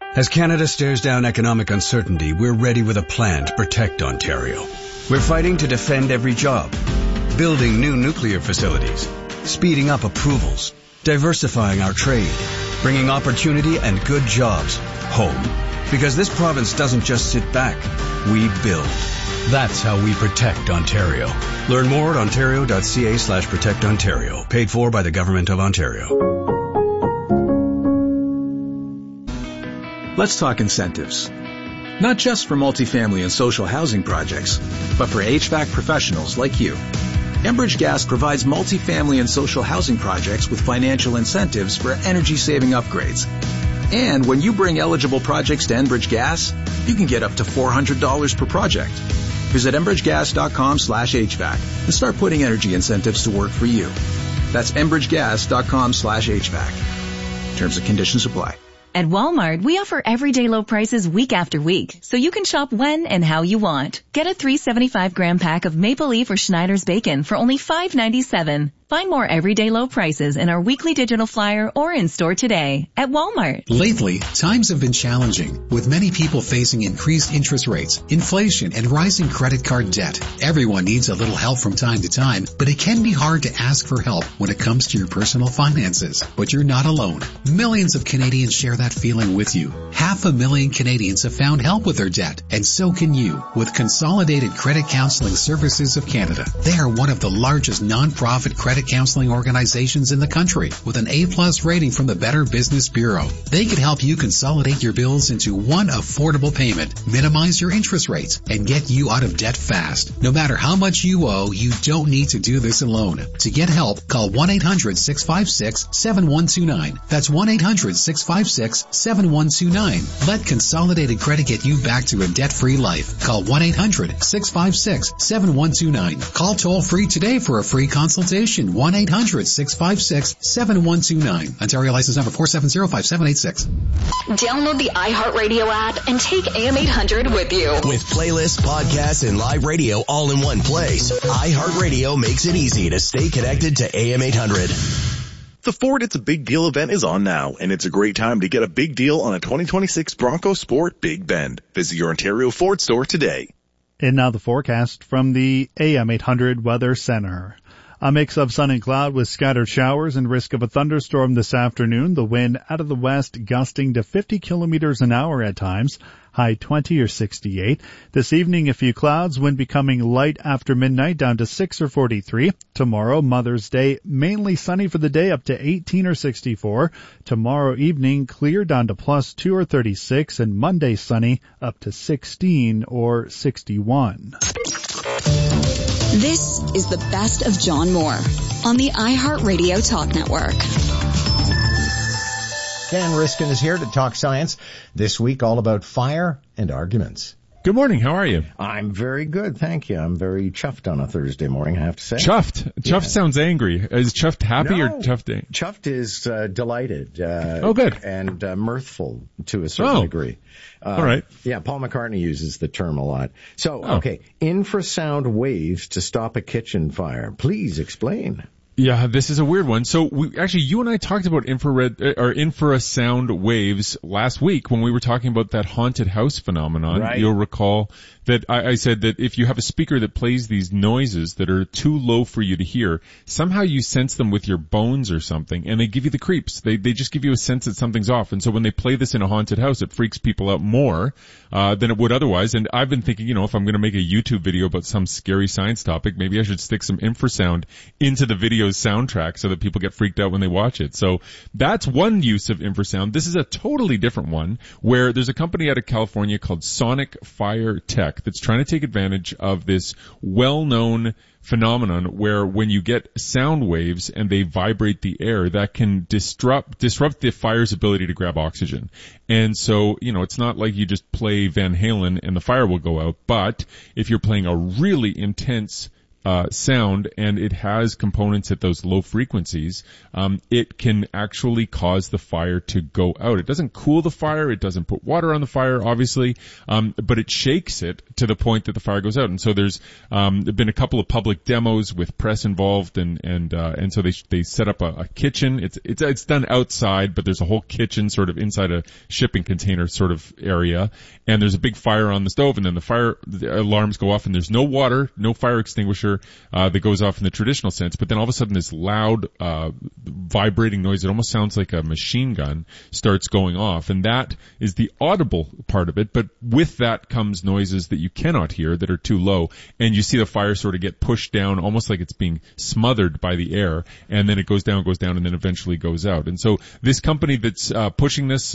As Canada stares down economic uncertainty, we're ready with a plan to protect Ontario. We're fighting to defend every job, building new nuclear facilities, speeding up approvals, diversifying our trade, bringing opportunity and good jobs home. Because this province doesn't just sit back, we build. That's how we protect Ontario. Learn more at ontario.ca/protectontario. Paid for by the Government of Ontario. Let's talk incentives. Not just for multifamily and social housing projects, but for HVAC professionals like you. Enbridge Gas provides multifamily and social housing projects with financial incentives for energy-saving upgrades. And when you bring eligible projects to Enbridge Gas, you can get up to $400 per project. Visit enbridgegas.com/HVAC and start putting energy incentives to work for you. That's enbridgegas.com/HVAC. Terms and conditions apply. At Walmart, we offer everyday low prices week after week, so you can shop when and how you want. Get a 375-gram pack of Maple Leaf or Schneider's bacon for only $5.97. Find more everyday low prices in our weekly digital flyer or in store today at Walmart. Lately, times have been challenging, with many people facing increased interest rates, inflation, and rising credit card debt. Everyone needs a little help from time to time, but it can be hard to ask for help when it comes to your personal finances. But you're not alone. Millions of Canadians share that feeling with you. 500,000 Canadians have found help with their debt, and so can you with Consolidated Credit Counseling Services of Canada. They are one of the largest non-profit credit counseling organizations in the country with an A+ rating from the Better Business Bureau. They can help you consolidate your bills into one affordable payment, minimize your interest rates, and get you out of debt fast. No matter how much you owe, you don't need to do this alone. To get help, call 1-800-656-7129. That's 1-800-656-7129. Let Consolidated Credit get you back to a debt-free life. Call 1-800-656-7129. Call toll-free today for a free consultation. 1-800-656-7129. Ontario license number 4705786. Download the iHeartRadio app and take AM 800 with you. With playlists, podcasts, and live radio all in one place, iHeartRadio makes it easy to stay connected to AM 800. The Ford It's a Big Deal event is on now, and it's a great time to get a big deal on a 2026 Bronco Sport Big Bend. Visit your Ontario Ford store today. And now the forecast from the AM 800 Weather Center. A mix of sun and cloud with scattered showers and risk of a thunderstorm this afternoon. The wind out of the west gusting to 50 kilometers an hour at times. High 20 or 68. This evening, a few clouds, wind becoming light after midnight down to 6 or 43. Tomorrow, Mother's Day, mainly sunny for the day up to 18 or 64. Tomorrow evening, clear down to +2 or 36. And Monday, sunny up to 16 or 61. This is the best of John Moore on the iHeartRadio Talk Network. Dan Riskin is here to talk science. This week all about fire and arguments. Good morning. How are you? I'm very good, thank you. I'm very chuffed on a Thursday morning, I have to say. Chuffed? Yeah. Chuffed sounds angry. Is chuffed happy or chuffed? Chuffed is delighted. Oh, good. And mirthful to a certain degree. All right. Yeah, Paul McCartney uses the term a lot. So, okay, infrasound waves to stop a kitchen fire. Please explain. Yeah, this is a weird one. So you and I talked about infrasound waves last week when we were talking about that haunted house phenomenon. Right. You'll recall that I said that if you have a speaker that plays these noises that are too low for you to hear, somehow you sense them with your bones or something, and they give you the creeps. They just give you a sense that something's off. And so when they play this in a haunted house, it freaks people out more than it would otherwise. And I've been thinking, if I'm going to make a YouTube video about some scary science topic, maybe I should stick some infrasound into the video's soundtrack so that people get freaked out when they watch it. So that's one use of infrasound. This is a totally different one where there's a company out of California called Sonic Fire Tech that's trying to take advantage of this well-known phenomenon where when you get sound waves and they vibrate the air, that can disrupt the fire's ability to grab oxygen. And so, it's not like you just play Van Halen and the fire will go out, but if you're playing a really intense sound, and it has components at those low frequencies, it can actually cause the fire to go out. It doesn't cool the fire, it doesn't put water on the fire, obviously, but it shakes it to the point that the fire goes out. And so there's been a couple of public demos with press involved, and so they set up a kitchen. It's done outside, but there's a whole kitchen sort of inside a shipping container sort of area, and there's a big fire on the stove, and then the alarms go off, and there's no water, no fire extinguisher that goes off in the traditional sense, but then all of a sudden this loud vibrating noise, it almost sounds like a machine gun, starts going off, and that is the audible part of it. But with that comes noises that you cannot hear that are too low, and you see the fire sort of get pushed down almost like it's being smothered by the air, and then it goes down, and then eventually goes out. And so this company that's pushing this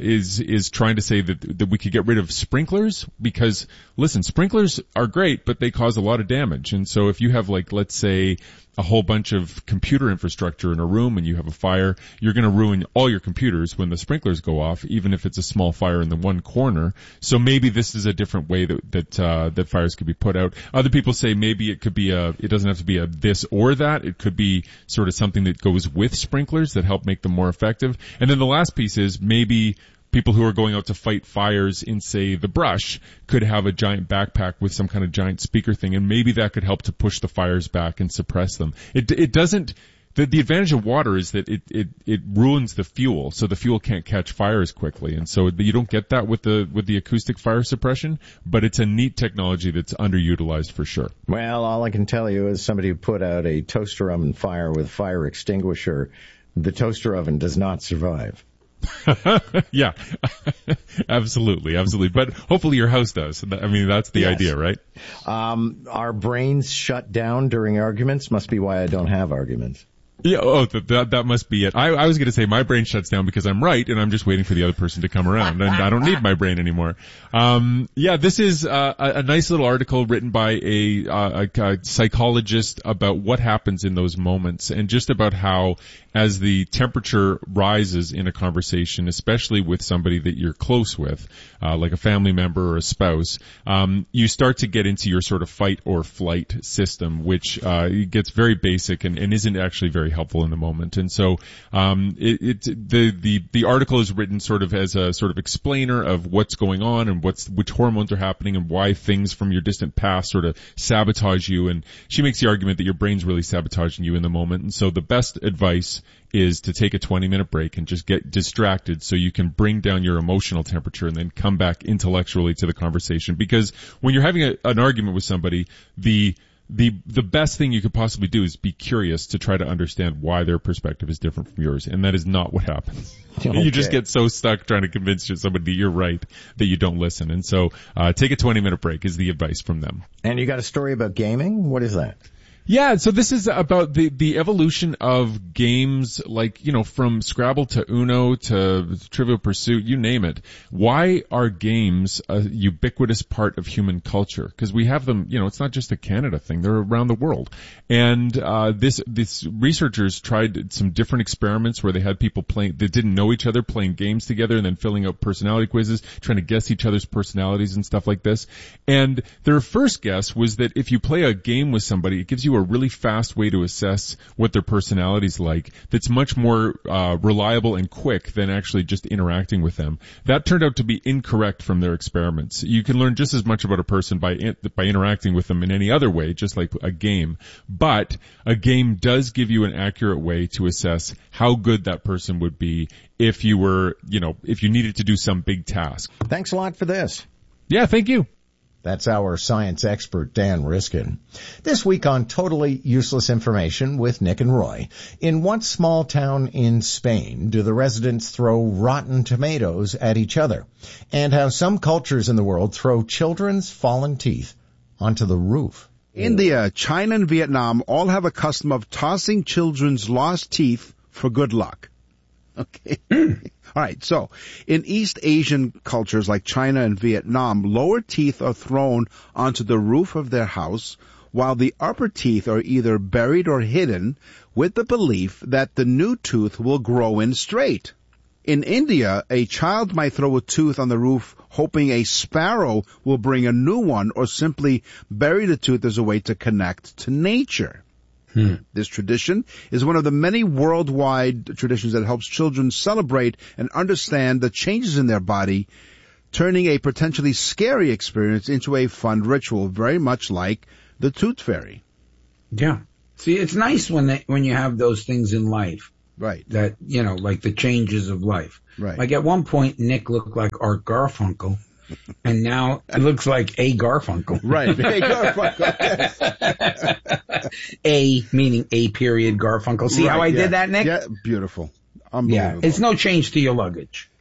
is trying to say that we could get rid of sprinklers, because listen, sprinklers are great, but they cause a lot of damage. And so if you have, like, let's say a whole bunch of computer infrastructure in a room and you have a fire, you're going to ruin all your computers when the sprinklers go off, even if it's a small fire in the one corner. So maybe this is a different way that fires could be put out. Other people say maybe it could be it doesn't have to be a this or that. It could be sort of something that goes with sprinklers that help make them more effective. And then the last piece is maybe people who are going out to fight fires in, say, the brush could have a giant backpack with some kind of giant speaker thing, and maybe that could help to push the fires back and suppress them. It doesn't. The advantage of water is that it ruins the fuel, so the fuel can't catch fire as quickly, and so you don't get that with the acoustic fire suppression. But it's a neat technology that's underutilized for sure. Well, all I can tell you is somebody who put out a toaster oven fire with fire extinguisher, the toaster oven does not survive. Yeah, absolutely. But hopefully your house does. I mean, that's the idea, right? Our brains shut down during arguments must be why I don't have arguments. Yeah, that must be it. I was going to say my brain shuts down because I'm right, and I'm just waiting for the other person to come around, and I don't need my brain anymore. This is a nice little article written by a psychologist about what happens in those moments, and just about how, as the temperature rises in a conversation, especially with somebody that you're close with, like a family member or a spouse, you start to get into your sort of fight or flight system, which gets very basic and isn't actually very helpful in the moment. And so the article is written sort of as a sort of explainer of what's going on and which hormones are happening and why things from your distant past sort of sabotage you. And she makes the argument that your brain's really sabotaging you in the moment. And so the best advice is to take a 20-minute break and just get distracted so you can bring down your emotional temperature and then come back intellectually to the conversation. Because when you're having an argument with somebody, the best thing you could possibly do is be curious to try to understand why their perspective is different from yours, and that is not what happens. Okay. You just get so stuck trying to convince somebody that you're right that you don't listen. And so take a 20-minute break is the advice from them. And you got a story about gaming? What is that? Yeah, so this is about the evolution of games, like, from Scrabble to Uno to Trivial Pursuit, you name it. Why are games a ubiquitous part of human culture? Because we have them, it's not just a Canada thing, they're around the world. And this researchers tried some different experiments where they had people that didn't know each other playing games together and then filling out personality quizzes, trying to guess each other's personalities and stuff like this. And their first guess was that if you play a game with somebody, it gives you a really fast way to assess what their personality's like that's much more reliable and quick than actually just interacting with them. That turned out to be incorrect from their experiments. You can learn just as much about a person by interacting with them in any other way, just like a game. But a game does give you an accurate way to assess how good that person would be if you were, if you needed to do some big task. Thanks a lot for this. Yeah, thank you. That's our science expert, Dan Riskin. This week on Totally Useless Information with Nick and Roy. In what small town in Spain do the residents throw rotten tomatoes at each other? And how some cultures in the world throw children's fallen teeth onto the roof. India, China, and Vietnam all have a custom of tossing children's lost teeth for good luck. Okay. All right. So in East Asian cultures like China and Vietnam, lower teeth are thrown onto the roof of their house, while the upper teeth are either buried or hidden with the belief that the new tooth will grow in straight. In India, a child might throw a tooth on the roof hoping a sparrow will bring a new one, or simply bury the tooth as a way to connect to nature. This tradition is one of the many worldwide traditions that helps children celebrate and understand the changes in their body, turning a potentially scary experience into a fun ritual, very much like the Tooth Fairy. Yeah. See, it's nice when you have those things in life. Right. That, like the changes of life. Right. Like at one point, Nick looked like Art Garfunkel, and now it looks like A. Garfunkel. Right. A. Garfunkel. A, meaning A period Garfunkel. See how I did that, Nick? Yeah, beautiful. Unbelievable. Yeah, it's no change to your luggage.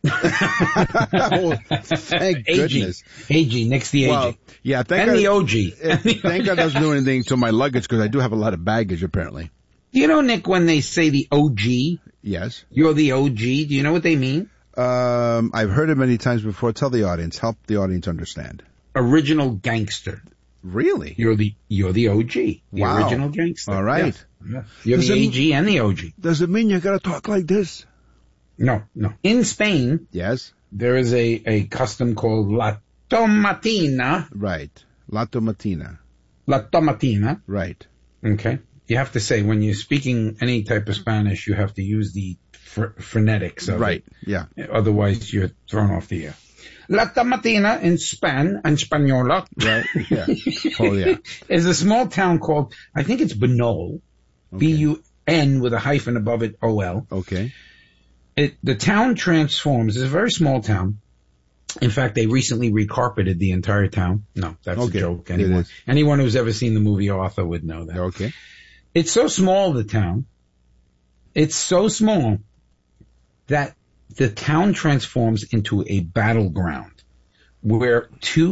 Oh, thank goodness. AG, Nick's the AG. Well, yeah, thank and God, the OG. Thank God it doesn't do anything to my luggage, because I do have a lot of baggage, apparently. Do you know, Nick, when they say the OG? Yes. You're the OG. Do you know what they mean? I've heard it many times before. Tell the audience. Help the audience understand. Original gangster. Really? You're the OG. The Wow. original gangster. All right. Yeah. You're the AG and the OG. Does it mean you gotta talk like this? No. In Spain, yes, there is a custom called La Tomatina. Right. La Tomatina. La Tomatina. Right. Okay. You have to say, when you're speaking any type of Spanish, you have to use the phonetics of right. it. Yeah. Otherwise, you're thrown off the air. La Tomatina in Española. Right. Yeah. Oh, yeah. is a small town called, I think it's Bunol. Okay. B-U-N with a hyphen above it, O-L. Okay. The town transforms. It's a very small town. In fact, they recently recarpeted the entire town. No, that's a joke. Anyone who's ever seen the movie Arthur would know that. Okay. It's so small, the town. It's so small that the town transforms into a battleground where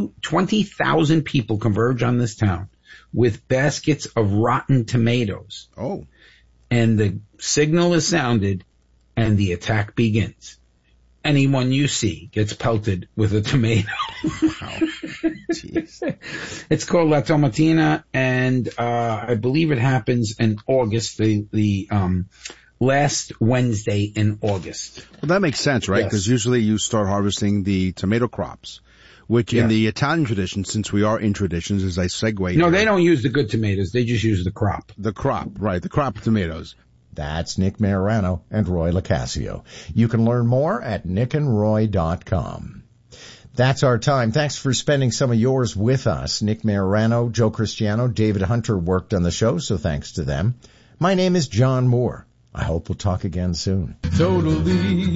20,000 people converge on this town with baskets of rotten tomatoes. Oh. And the signal is sounded and the attack begins. Anyone you see gets pelted with a tomato. Wow. Jeez. It's called La Tomatina, and I believe it happens in August, the last Wednesday in August. Well, that makes sense, right? Because usually you start harvesting the tomato crops, which in the Italian tradition, since we are in traditions, as I segue. No, they don't use the good tomatoes. They just use the crop. The crop, right. The crop tomatoes. That's Nick Marano and Roy LoCascio. You can learn more at nickandroy.com. That's our time. Thanks for spending some of yours with us. Nick Marano, Joe Cristiano, David Hunter worked on the show, so thanks to them. My name is John Moore. I hope we'll talk again soon. Totally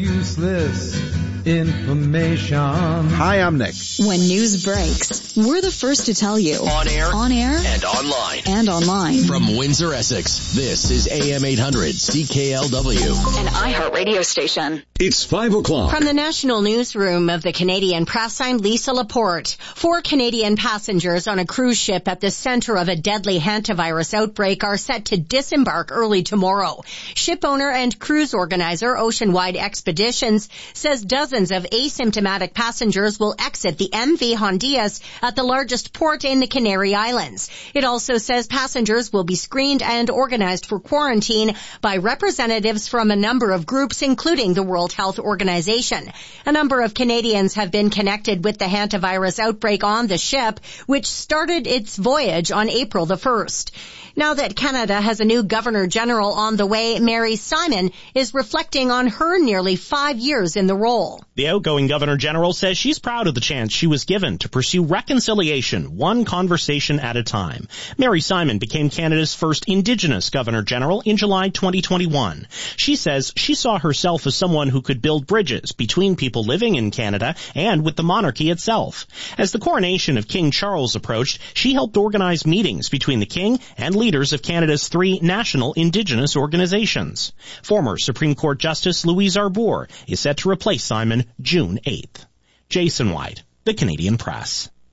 useless information. Hi, I'm Nick. When news breaks, we're the first to tell you. On air, and online. From Windsor, Essex, this is AM 800 CKLW. An iHeartRadio station. It's 5 o'clock. From the National Newsroom of the Canadian Press, I'm Lisa Laporte. 4 Canadian passengers on a cruise ship at the center of a deadly hantavirus outbreak are set to disembark early tomorrow. Ship owner and cruise organizer Oceanwide Expeditions says dozens of asymptomatic passengers will exit the MV Hondias at the largest port in the Canary Islands. It also says passengers will be screened and organized for quarantine by representatives from a number of groups, including the World Health Organization. A number of Canadians have been connected with the hantavirus outbreak on the ship, which started its voyage on April the 1st. Now that Canada has a new Governor General on the way, Mary Simon is reflecting on her nearly 5 years in the role. The outgoing Governor General says she's proud of the chance she was given to pursue reconciliation, one conversation at a time. Mary Simon became Canada's first Indigenous Governor General in July 2021. She says she saw herself as someone who could build bridges between people living in Canada and with the monarchy itself. As the coronation of King Charles approached, she helped organize meetings between the King and leaders of Canada's 3 national Indigenous organizations. Former Supreme Court Justice Louise Arbour is set to replace Simon June 8th. Jason White, The Canadian Press.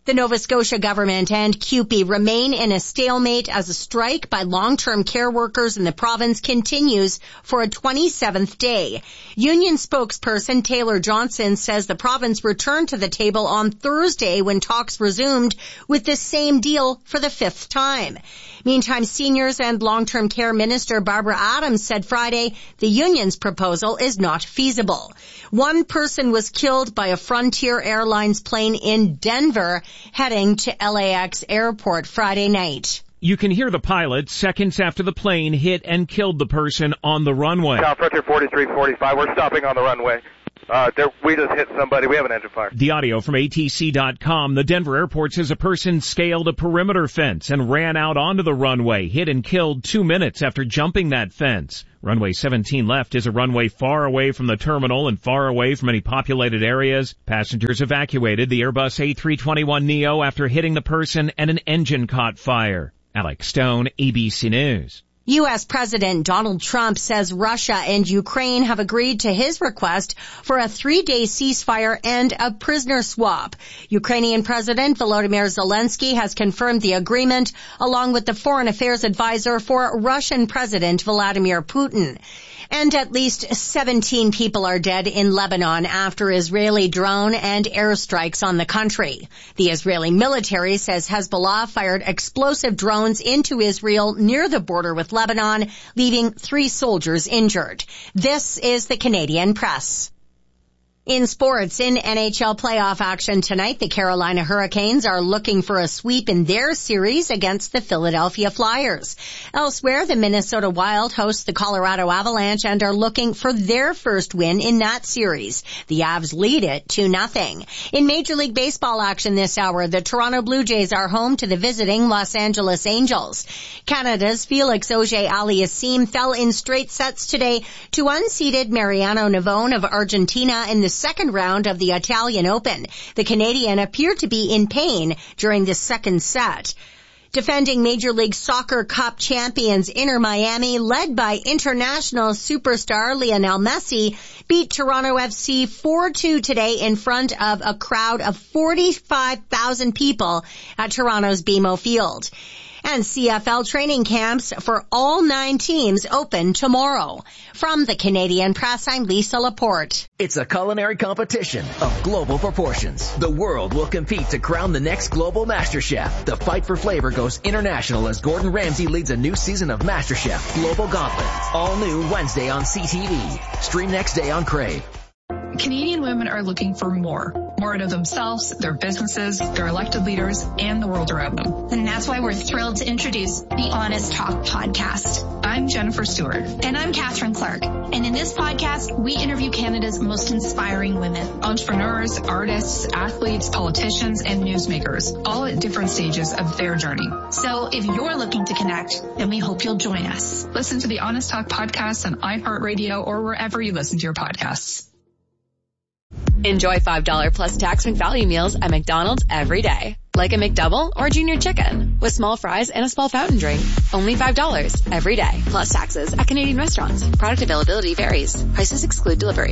The Nova Scotia government and CUPE remain in a stalemate as a strike by long-term care workers in the province continues for a 27th day. Union spokesperson Taylor Johnson says the province returned to the table on Thursday when talks resumed with the same deal for the 5th time. Meantime, Seniors and Long-Term Care Minister Barbara Adams said Friday the union's proposal is not feasible. One person was killed by a Frontier Airlines plane in Denver heading to LAX airport Friday night. You can hear the pilot seconds after the plane hit and killed the person on the runway. Frontier 4345, we're stopping on the runway. We just hit somebody. We have an engine fire. The audio from ATC.com. The Denver airport says a person scaled a perimeter fence and ran out onto the runway, hit and killed 2 minutes after jumping that fence. Runway 17 left is a runway far away from the terminal and far away from any populated areas. Passengers evacuated the Airbus A321neo after hitting the person and an engine caught fire. Alex Stone, ABC News. U.S. President Donald Trump says Russia and Ukraine have agreed to his request for a 3-day ceasefire and a prisoner swap. Ukrainian President Volodymyr Zelensky has confirmed the agreement along with the foreign affairs advisor for Russian President Vladimir Putin. And at least 17 people are dead in Lebanon after Israeli drone and airstrikes on the country. The Israeli military says Hezbollah fired explosive drones into Israel near the border with Lebanon, leaving 3 soldiers injured. This is the Canadian Press. In sports, in NHL playoff action tonight, the Carolina Hurricanes are looking for a sweep in their series against the Philadelphia Flyers. Elsewhere, the Minnesota Wild host the Colorado Avalanche and are looking for their first win in that series. The Avs lead it 2-0. In Major League Baseball action this hour, the Toronto Blue Jays are home to the visiting Los Angeles Angels. Canada's Felix Auger-Aliassime fell in straight sets today to unseeded Mariano Navone of Argentina in the second round of the Italian Open. The Canadian appeared to be in pain during the second set. Defending Major League Soccer Cup champions Inter Miami, led by international superstar Lionel Messi, beat Toronto FC 4-2 today in front of a crowd of 45,000 people at Toronto's BMO Field. And CFL training camps for all 9 teams open tomorrow. From the Canadian Press, I'm Lisa Laporte. It's a culinary competition of global proportions. The world will compete to crown the next global master chef. The fight for flavor goes international as Gordon Ramsay leads a new season of MasterChef Global Gauntlet. All new Wednesday on CTV. Stream next day on Crave. Canadian women are looking for more out of themselves, their businesses, their elected leaders, and the world around them. And that's why we're thrilled to introduce the Honest Talk podcast. I'm Jennifer Stewart. And I'm Catherine Clark. And in this podcast, we interview Canada's most inspiring women. Entrepreneurs, artists, athletes, politicians, and newsmakers, all at different stages of their journey. So if you're looking to connect, then we hope you'll join us. Listen to the Honest Talk podcast on iHeartRadio or wherever you listen to your podcasts. Enjoy $5 plus tax and value meals at McDonald's every day. Like a McDouble or Junior Chicken with small fries and a small fountain drink. Only $5 every day. Plus taxes at Canadian restaurants. Product availability varies. Prices exclude delivery.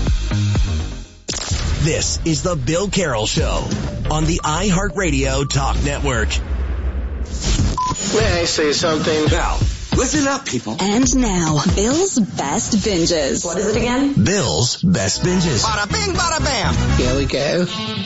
This is the Bill Carroll Show on the iHeartRadio Talk Network. May I say something? Now, listen up, people. And now, Bill's Best Binges. What is it again? Bill's Best Binges. Bada bing, bada bam. Here we go.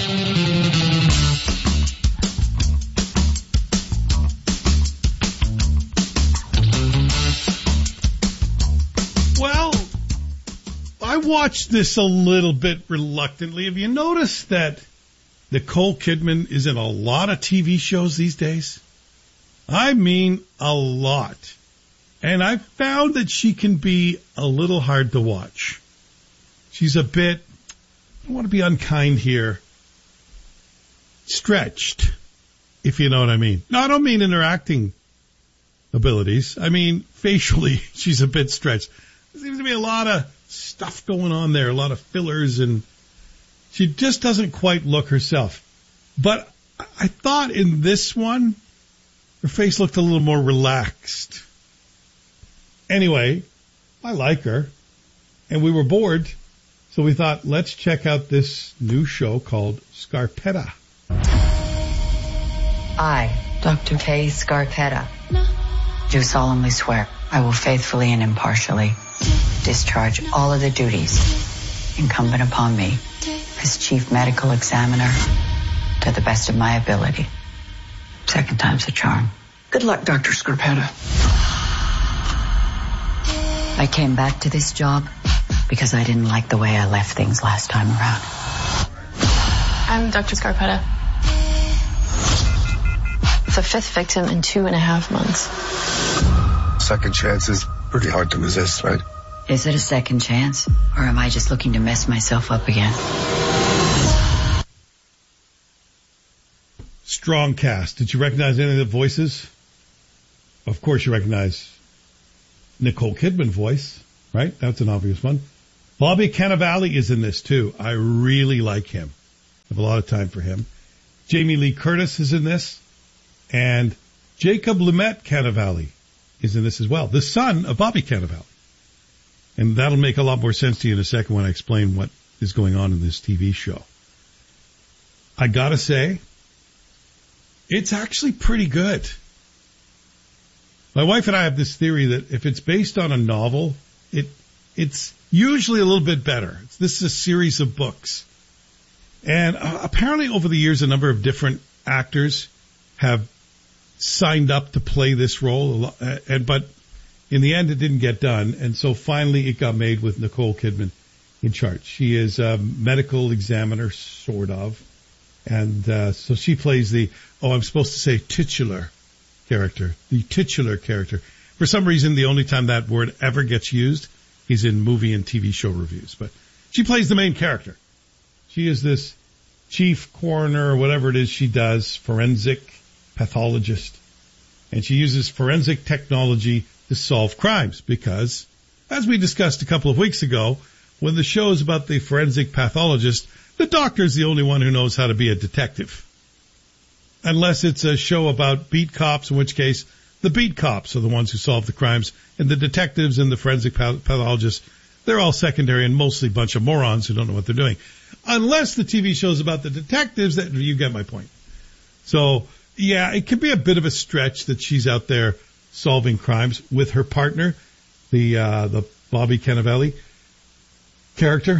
Well, I watched this a little bit reluctantly. Have you noticed that Nicole Kidman is in a lot of TV shows these days? I mean, a lot. And I found that she can be a little hard to watch. She's a bit, I don't want to be unkind here, stretched, if you know what I mean. No, I don't mean in her acting abilities. I mean, facially, she's a bit stretched. There seems to be a lot of stuff going on there, a lot of fillers, and she just doesn't quite look herself. But I thought in this one, her face looked a little more relaxed. Anyway, I like her, and we were bored, so we thought, let's check out this new show called Scarpetta. I, Dr. Kay Scarpetta, do solemnly swear I will faithfully and impartially discharge all of the duties incumbent upon me as Chief Medical Examiner to the best of my ability. Second time's a charm. Good luck, Dr. Scarpetta. I came back to this job because I didn't like the way I left things last time around. I'm Dr. Scarpetta. The 5th victim in 2.5 months. Second chance is pretty hard to resist, right? Is it a second chance, or am I just looking to mess myself up again? Strong cast. Did you recognize any of the voices? Of course you recognize Nicole Kidman voice, right? That's an obvious one. Bobby Cannavale is in this too. I really like him. I have a lot of time for him. Jamie Lee Curtis is in this. And Jacob Lumet Cannavale is in this as well. The son of Bobby Cannavale. And that'll make a lot more sense to you in a second when I explain what is going on in this TV show. I gotta say, it's actually pretty good. My wife and I have this theory that if it's based on a novel, it's usually a little bit better. This is a series of books. And apparently over the years, a number of different actors have signed up to play this role, but in the end it didn't get done, and so finally it got made with Nicole Kidman in charge. She is a medical examiner, sort of, and so she plays I'm supposed to say titular character, the titular character. For some reason, the only time that word ever gets used is in movie and TV show reviews, but she plays the main character. She is this chief coroner, or whatever it is she does, forensic pathologist, and she uses forensic technology to solve crimes because, as we discussed a couple of weeks ago, when the show is about the forensic pathologist, the doctor is the only one who knows how to be a detective. Unless it's a show about beat cops, in which case the beat cops are the ones who solve the crimes, and the detectives and the forensic pathologists, they're all secondary and mostly a bunch of morons who don't know what they're doing. Unless the TV show's about the detectives, that you get my point. So, yeah, it could be a bit of a stretch that she's out there solving crimes with her partner, the Bobby Cannavale character.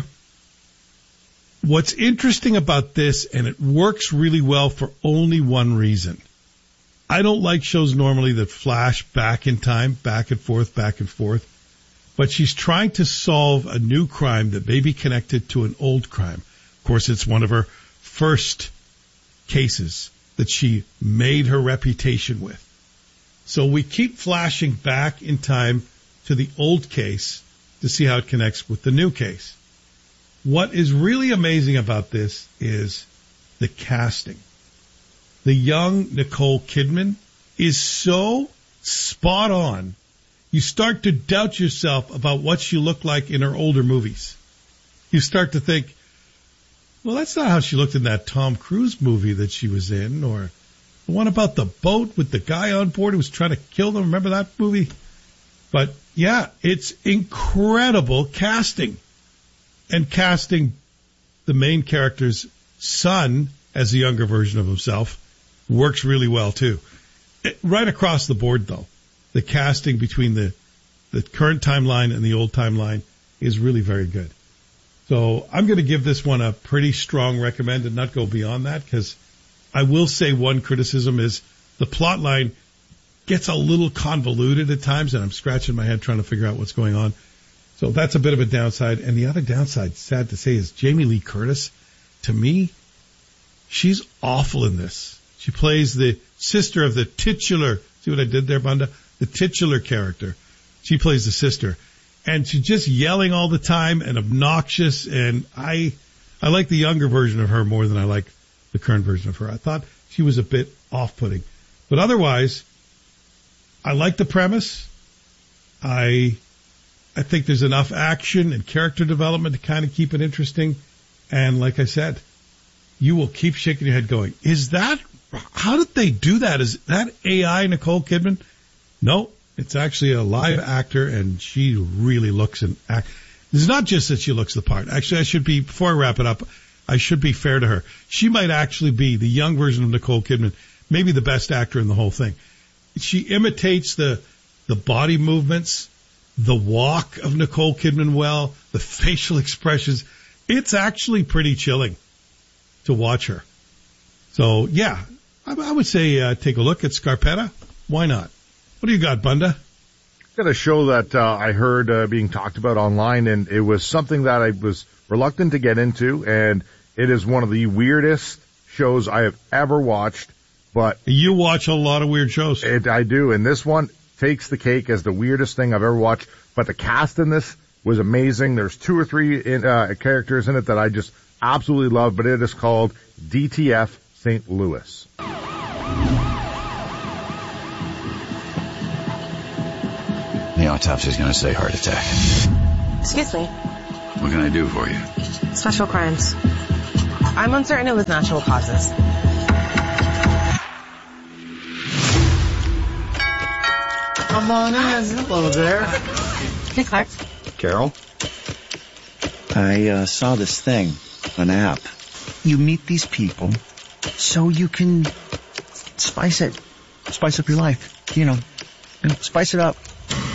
What's interesting about this, and it works really well for only one reason. I don't like shows normally that flash back in time, back and forth, but she's trying to solve a new crime that may be connected to an old crime. Of course, it's one of her first cases that she made her reputation with. So we keep flashing back in time to the old case to see how it connects with the new case. What is really amazing about this is the casting. The young Nicole Kidman is so spot on. You start to doubt yourself about what she looked like in her older movies. You start to think, well, that's not how she looked in that Tom Cruise movie that she was in, or the one about the boat with the guy on board who was trying to kill them. Remember that movie? But yeah, it's incredible casting. And casting the main character's son as a younger version of himself works really well too. Right across the board though, the casting between the current timeline and the old timeline is really very good. So I'm going to give this one a pretty strong recommend and not go beyond that, because I will say one criticism is the plot line gets a little convoluted at times, and I'm scratching my head trying to figure out what's going on. So that's a bit of a downside. And the other downside, sad to say, is Jamie Lee Curtis. To me, she's awful in this. She plays the sister of the titular. See what I did there, Bunda? The titular character. She plays the sister. And she's just yelling all the time and obnoxious. And I like the younger version of her more than I like the current version of her. I thought she was a bit off-putting. But otherwise, I like the premise. I think there's enough action and character development to kind of keep it interesting. And like I said, you will keep shaking your head going, how did they do that? Is that AI Nicole Kidman? No, it's actually a live actor, and she really looks and act. It's not just that she looks the part. Actually, before I wrap it up, I should be fair to her. She might actually be the young version of Nicole Kidman, maybe the best actor in the whole thing. She imitates the body movements, the walk of Nicole Kidman well, the facial expressions. It's actually pretty chilling to watch her. So, yeah, I would say take a look at Scarpetta. Why not? What do you got, Bunda? Got a show that I heard being talked about online, and it was something that I was reluctant to get into, and it is one of the weirdest shows I have ever watched. But you watch a lot of weird shows. I do, and this one takes the cake as the weirdest thing I've ever watched. But the cast in this was amazing. There's 2 or 3 characters in it that I just absolutely love, but it is called DTF St. Louis. The autopsy's going to say heart attack. Excuse me. What can I do for you? Special crimes. I'm uncertain it was natural causes. Come on in. Hello there. Hey, Clark. Carol? I saw this thing, an app. You meet these people so you can spice up your life. You know, spice it up.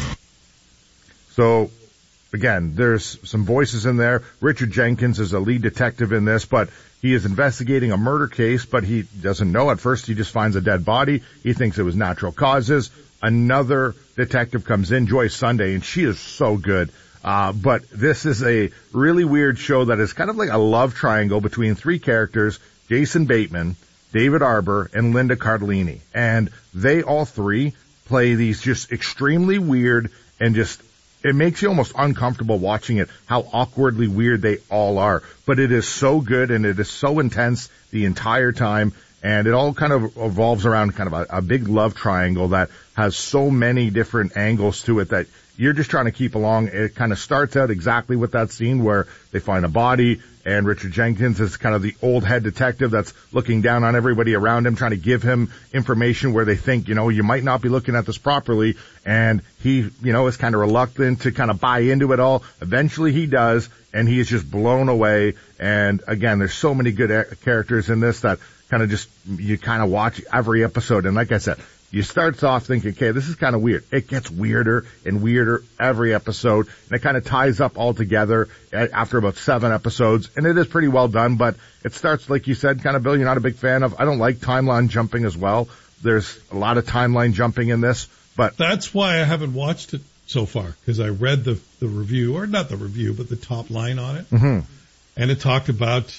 So, again, there's some voices in there. Richard Jenkins is a lead detective in this, but he is investigating a murder case, but he doesn't know. At first, he just finds a dead body. He thinks it was natural causes. Another detective comes in, Joyce Sunday, and she is so good. But this is a really weird show that is kind of like a love triangle between 3 characters, Jason Bateman, David Arbor, and Linda Cardellini. And they all 3 play these just extremely weird and just, it makes you almost uncomfortable watching it, how awkwardly weird they all are. But it is so good and it is so intense the entire time. And it all kind of evolves around kind of a big love triangle that has so many different angles to it that you're just trying to keep along. It kind of starts out exactly with that scene where they find a body, and Richard Jenkins is kind of the old head detective that's looking down on everybody around him, trying to give him information where they think, you might not be looking at this properly. And he, is kind of reluctant to kind of buy into it all. Eventually he does, and he is just blown away. And again, there's so many good characters in this that kind of just, you kind of watch every episode. And like I said, you start off thinking, okay, this is kind of weird. It gets weirder and weirder every episode, and it kind of ties up all together after about 7 episodes, and it is pretty well done, but it starts, like you said, kind of, Bill, you're not a big fan of. I don't like timeline jumping as well. There's a lot of timeline jumping in this, but that's why I haven't watched it so far, because I read the review, or not the review, but the top line on it, and it talked about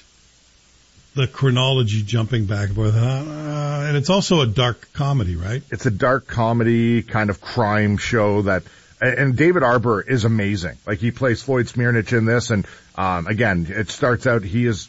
the chronology jumping back and forth. And it's also a dark comedy, right? It's a dark comedy kind of crime show that, and David Arbor is amazing. Like, he plays Floyd Smirnich in this, and again, it starts out, he is,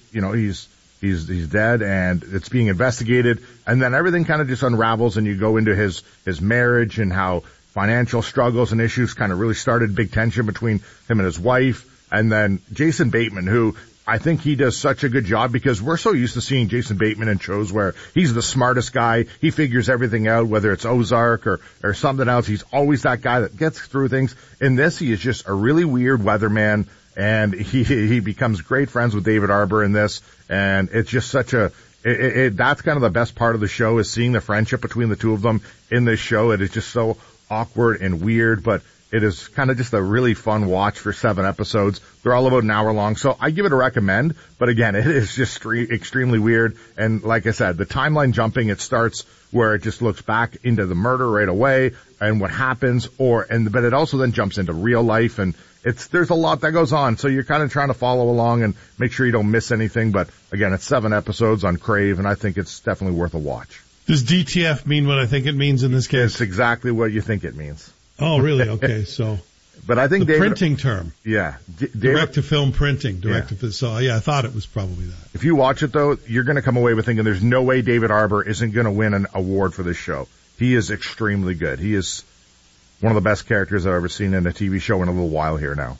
he's dead and it's being investigated, and then everything kind of just unravels, and you go into his marriage and how financial struggles and issues kind of really started, big tension between him and his wife. And then Jason Bateman, who I think he does such a good job, because we're so used to seeing Jason Bateman in shows where he's the smartest guy. He figures everything out, whether it's Ozark or something else. He's always that guy that gets through things. In this, he is just a really weird weatherman, and he becomes great friends with David Arbor in this. And it's just such that's kind of the best part of the show, is seeing the friendship between the two of them in this show. It is just so awkward and weird, but it is kind of just a really fun watch for 7 episodes. They're all about an hour long, so I give it a recommend. But again, it is just extremely weird. And like I said, the timeline jumping, it starts where it just looks back into the murder right away and what happens, but it also then jumps into real life, and there's a lot that goes on. So you're kind of trying to follow along and make sure you don't miss anything. But again, it's 7 episodes on Crave, and I think it's definitely worth a watch. Does DTF mean what I think it means in this case? It's exactly what you think it means. Oh, really? Okay, so. But I think the printing term. Yeah. Direct-to-film printing. So, yeah, I thought it was probably that. If you watch it, though, you're going to come away with thinking there's no way David Arbor isn't going to win an award for this show. He is extremely good. He is one of the best characters I've ever seen in a TV show in a little while here now.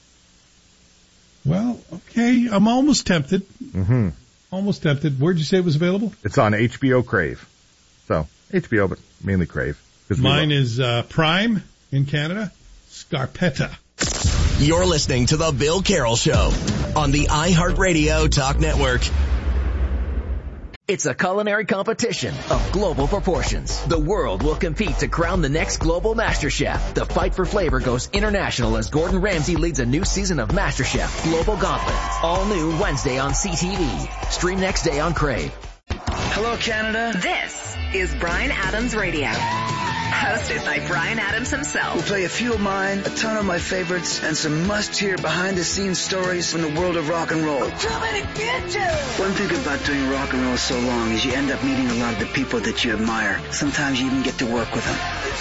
Well, okay. I'm almost tempted. Mm-hmm. Almost tempted. Where'd you say it was available? It's on HBO Crave. So, HBO, but mainly Crave. Mine is Prime in Canada, Scarpetta. You're listening to The Bill Carroll Show on the iHeartRadio Talk Network. It's a culinary competition of global proportions. The world will compete to crown the next global MasterChef. The fight for flavor goes international as Gordon Ramsay leads a new season of MasterChef Global Gauntlet. All new Wednesday on CTV. Stream next day on Crave. Hello, Canada. This is Bryan Adams Radio. Hosted by Bryan Adams himself. We'll play a few of mine, a ton of my favorites, and some must-hear behind-the-scenes stories from the world of rock and roll. One thing about doing rock and roll so long is you end up meeting a lot of the people that you admire. Sometimes you even get to work with them.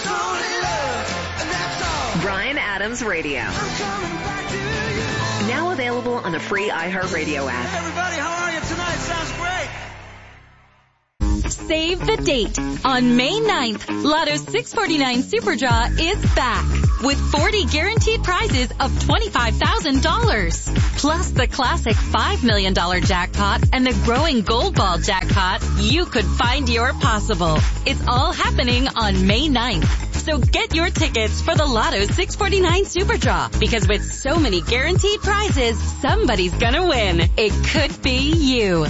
Bryan Adams Radio. Now available on the free iHeartRadio app. Everybody, how are you tonight? Sounds great. Save the date. On May 9th, Lotto 649 Super Draw is back with 40 guaranteed prizes of $25,000. Plus the classic $5 million jackpot and the growing gold ball jackpot. You could find your possible. It's all happening on May 9th. So get your tickets for the Lotto 649 Super Draw, because with so many guaranteed prizes, somebody's gonna win. It could be you.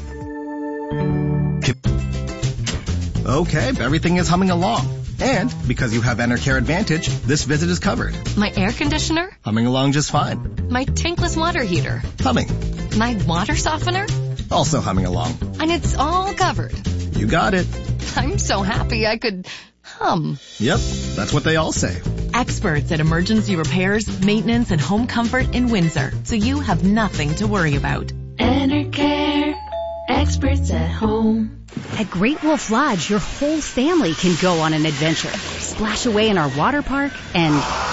Okay, everything is humming along. And because you have Enercare Advantage, this visit is covered. My air conditioner? Humming along just fine. My tankless water heater? Humming. My water softener? Also humming along. And it's all covered. You got it. I'm so happy I could hum. Yep, that's what they all say. Experts at emergency repairs, maintenance, and home comfort in Windsor, so you have nothing to worry about. Enercare, experts at home. At Great Wolf Lodge, your whole family can go on an adventure. Splash away in our water park and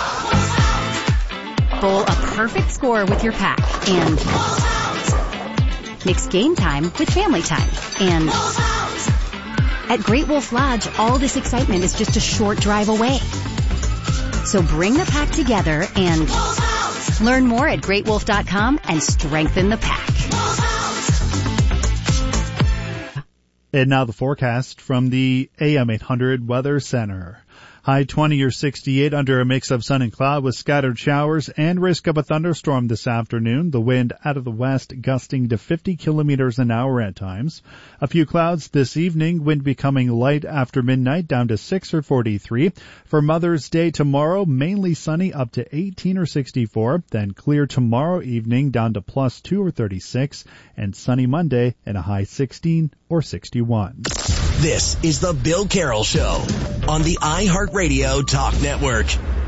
bowl a perfect score with your pack and mix game time with family time. And at Great Wolf Lodge, all this excitement is just a short drive away. So bring the pack together and learn more at greatwolf.com and strengthen the pack. And now the forecast from the AM 800 Weather Center. High 20 or 68 under a mix of sun and cloud with scattered showers and risk of a thunderstorm this afternoon. The wind out of the west gusting to 50 kilometers an hour at times. A few clouds this evening, wind becoming light after midnight down to 6 or 43. For Mother's Day tomorrow, mainly sunny up to 18 or 64. Then clear tomorrow evening down to +2 or 36. And sunny Monday and a high 16 or 61. This is the Bill Carroll Show on the iHeartRadio Talk Network.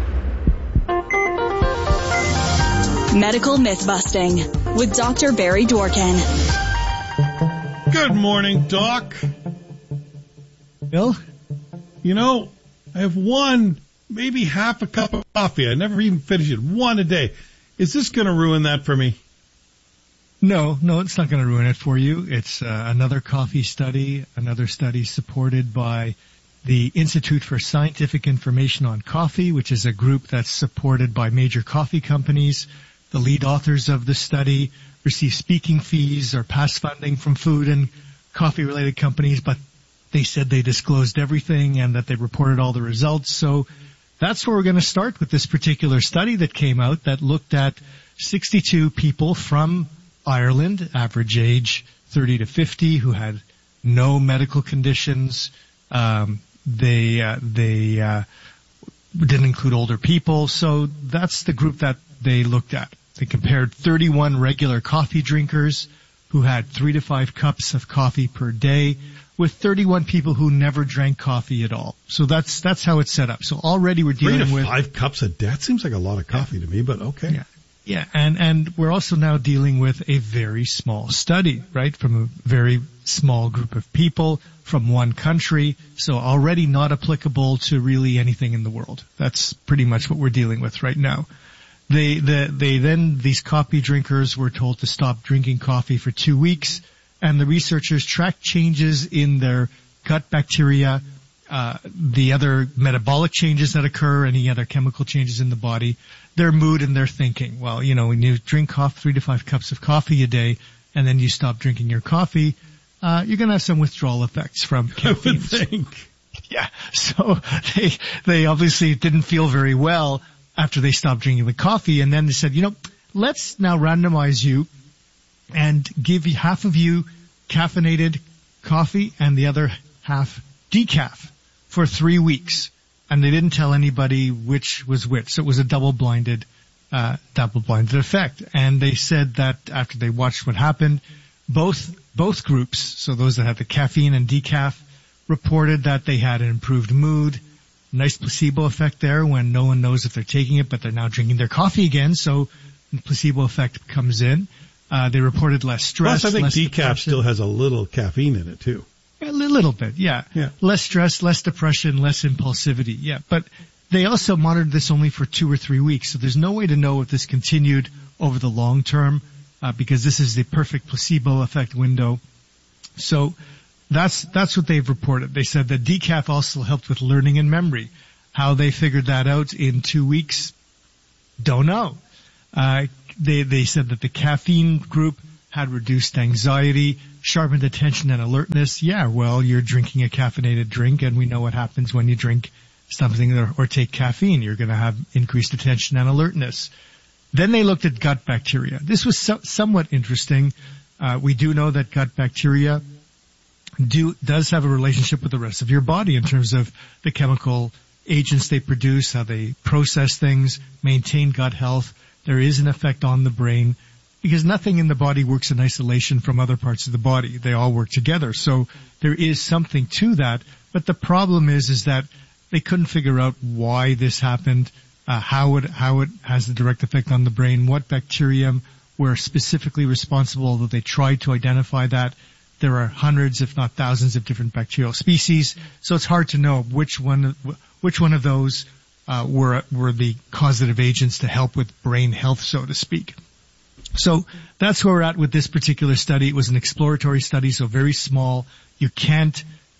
Medical Myth-Busting with Dr. Barry Dworkin. Good morning, Doc. Bill? You know, I have one, maybe half a cup of coffee. I never even finish it. One a day. Is this going to ruin that for me? No, it's not going to ruin it for you. It's another coffee study, another study supported by the Institute for Scientific Information on Coffee, which is a group that's supported by major coffee companies. The lead authors of the study receive speaking fees or past funding from food and coffee-related companies, but they said they disclosed everything and that they reported all the results. So that's where we're going to start with this particular study that came out that looked at 62 people from Ireland, average age 30 to 50, who had no medical conditions. They didn't include older people. So that's the group that they looked at. They compared 31 regular coffee drinkers who had 3 to 5 cups of coffee per day with 31 people who never drank coffee at all. So that's how it's set up. So already we're dealing with 3 to 5 cups a day. That seems like a lot of coffee to me, but okay. Yeah, and we're also now dealing with a very small study, right, from a very small group of people from one country, so already not applicable to really anything in the world. That's pretty much what we're dealing with right now. These coffee drinkers were told to stop drinking coffee for 2 weeks, and the researchers tracked changes in their gut bacteria, the other metabolic changes that occur, any other chemical changes in the body, their mood and their thinking. Well, you know, when you drink 3 to 5 cups of coffee a day and then you stop drinking your coffee, you're going to have some withdrawal effects from caffeine. I would think. Yeah. So they obviously didn't feel very well after they stopped drinking the coffee, and then they said, let's now randomize you and give half of you caffeinated coffee and the other half decaf for 3 weeks. And they didn't tell anybody which was which. So it was a double-blinded effect. And they said that after they watched what happened, both groups, so those that had the caffeine and decaf, reported that they had an improved mood. Nice placebo effect there when no one knows if they're taking it, but they're now drinking their coffee again, so the placebo effect comes in. They reported less stress. Plus, I think decaf depression. still has a little caffeine in it, too. A little bit, yeah. Less stress, less depression, less impulsivity, yeah. But they also monitored this only for 2 or 3 weeks, so there's no way to know if this continued over the long term, because this is the perfect placebo effect window. So that's what they've reported. They said that decaf also helped with learning and memory. How they figured that out in 2 weeks, don't know. They said that the caffeine group had reduced anxiety, sharpened attention and alertness. Yeah, well, you're drinking a caffeinated drink, and we know what happens when you drink something or take caffeine. You're going to have increased attention and alertness. Then they looked at gut bacteria. This was somewhat interesting. We do know that gut bacteria does have a relationship with the rest of your body in terms of the chemical agents they produce, how they process things, maintain gut health. There is an effect on the brain because nothing in the body works in isolation from other parts of the body. They all work together. So there is something to that. But the problem is that they couldn't figure out why this happened, how it has a direct effect on the brain, what bacterium were specifically responsible, although they tried to identify that. There are hundreds, if not thousands, of different bacterial species, so it's hard to know which one of those were the causative agents to help with brain health, so to speak. So that's where we're at with this particular study. It was an exploratory study, so very small. You can't